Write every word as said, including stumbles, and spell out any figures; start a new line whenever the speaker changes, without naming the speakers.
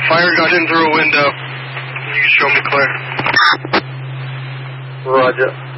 Fire got in through a window. You can show me clear.
Roger.